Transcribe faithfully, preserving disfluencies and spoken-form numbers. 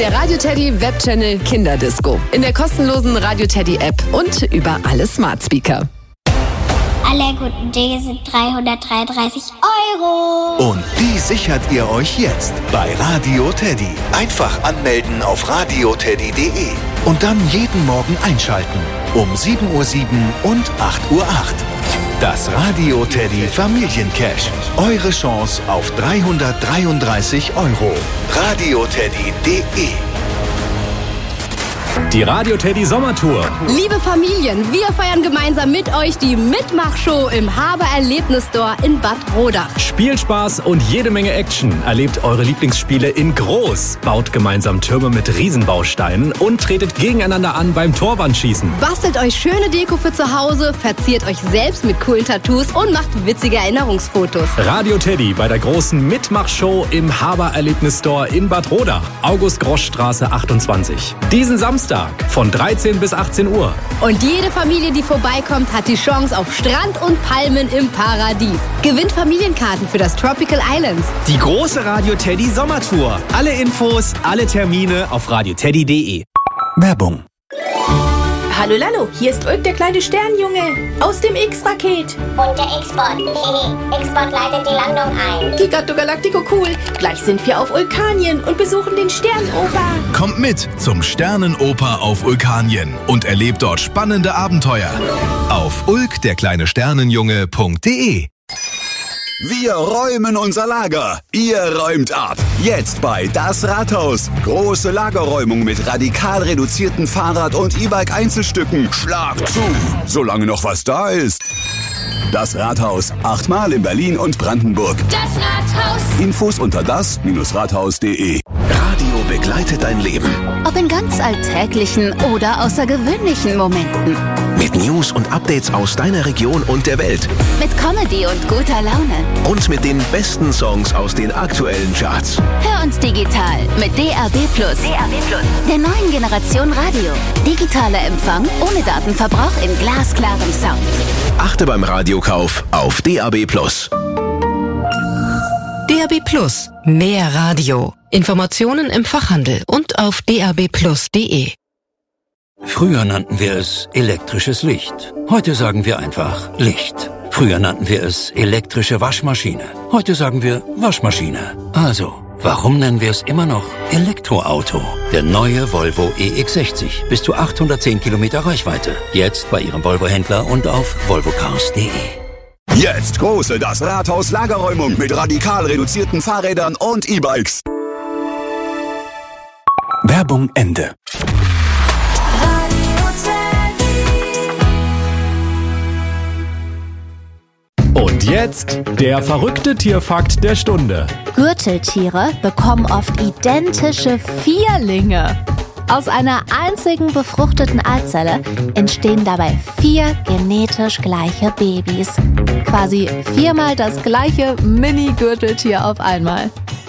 der Radio Teddy Webchannel Kinderdisco. In der kostenlosen Radio Teddy App und über alle Smart Speaker. Alle guten Dinge sind dreihundertdreiunddreißig Euro. Und die sichert ihr euch jetzt bei Radio Teddy. Einfach anmelden auf radio teddy punkt de und dann jeden Morgen einschalten. Um sieben Uhr sieben und acht Uhr acht. Das Radio Teddy Familiencash. Eure Chance auf dreihundertdreiunddreißig Euro. radio teddy punkt de. Die Radio Teddy Sommertour. Liebe Familien, wir feiern gemeinsam mit euch die Mitmachshow im Haber Erlebnis Store in Bad Rodach. Spielspaß und jede Menge Action. Erlebt eure Lieblingsspiele in groß. Baut gemeinsam Türme mit Riesenbausteinen und tretet gegeneinander an beim Torwandschießen. Bastelt euch schöne Deko für zu Hause, verziert euch selbst mit coolen Tattoos und macht witzige Erinnerungsfotos. Radio Teddy bei der großen Mitmachshow im Haber Erlebnis Store in Bad Rodach. August-Grosch-Straße achtundzwanzig. Diesen Samstag von dreizehn bis achtzehn Uhr. Und jede Familie, die vorbeikommt, hat die Chance auf Strand und Palmen im Paradies. Gewinnt Familienkarten für das Tropical Islands. Die große Radio Teddy Sommertour. Alle Infos, alle Termine auf radio teddy punkt de. Werbung. Hallo Lalo, hier ist Ulk, der kleine Sternjunge aus dem X-Paket. Und der X-Bot. X-Bot leitet die Landung ein. Gigatto Galactico cool. Gleich sind wir auf Vulkanien und besuchen den Sternenoper. Kommt mit zum Sternenoper auf Vulkanien und erlebt dort spannende Abenteuer. Auf ulk der kleine Sternenjunge punkt de. Wir räumen unser Lager. Ihr räumt ab. Jetzt bei Das Rathaus. Große Lagerräumung mit radikal reduzierten Fahrrad- und E-Bike-Einzelstücken. Schlag zu, solange noch was da ist. Das Rathaus. Achtmal in Berlin und Brandenburg. Das Rathaus. Infos unter das Rathaus punkt de. Radio begleitet dein Leben. Ob in ganz alltäglichen oder außergewöhnlichen Momenten. Mit News und Updates aus deiner Region und der Welt. Mit Comedy und guter Laune. Und mit den besten Songs aus den aktuellen Charts. Hör uns digital mit D A B Plus. D A B Plus. Der neuen Generation Radio. Digitaler Empfang ohne Datenverbrauch in glasklarem Sound. Achte beim Radiokauf auf D A B Plus. D A B Plus. Mehr Radio. Informationen im Fachhandel und auf d a b plus punkt de. Früher nannten wir es elektrisches Licht. Heute sagen wir einfach Licht. Früher nannten wir es elektrische Waschmaschine. Heute sagen wir Waschmaschine. Also, warum nennen wir es immer noch Elektroauto? Der neue Volvo E X sechzig. Bis zu achthundertzehn Kilometer Reichweite. Jetzt bei Ihrem Volvo-Händler und auf volvo cars punkt de. Jetzt große Das Rathaus Lagerräumung mit radikal reduzierten Fahrrädern und E-Bikes. Werbung Ende. Und jetzt der verrückte Tierfakt der Stunde. Gürteltiere bekommen oft identische Vierlinge. Aus einer einzigen befruchteten Eizelle entstehen dabei vier genetisch gleiche Babys. Quasi viermal das gleiche Mini-Gürteltier auf einmal.